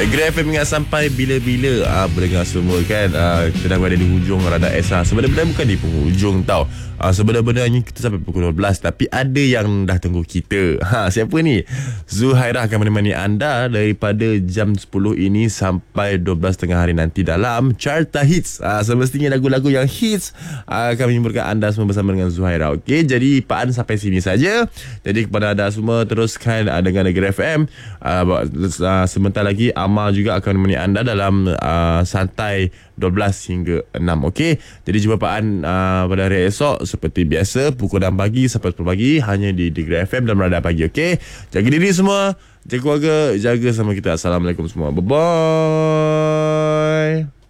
Negeri FM ingat sampai bila-bila pendengar semua kan. Kita dah berada di hujung Radar Esa. Sebenarnya bukan di penghujung tau. Sebenarnya kita sampai pukul 12, tapi ada yang dah tunggu kita. Siapa ni? Zuhairah akan menemani anda daripada jam 10 ini sampai 12 tengah hari nanti dalam Carta Hits. Semestinya lagu-lagu yang hits akan menghiburkan anda semua bersama dengan Zuhairah. Okey, jadi Pak An sampai sini saja. Jadi kepada anda semua, teruskan dengan Negeri FM. Sebentar lagi Amal juga akan menemani anda dalam santai 12 hingga 6. Okey, jadi jumpa Pak An pada hari esok seperti biasa pukul 6 pagi sampai 10 pagi hanya di Negeri FM dan Radar Pagi. Okey, jaga diri semua, jaga keluarga, jaga sama kita. Assalamualaikum semua, bye bye.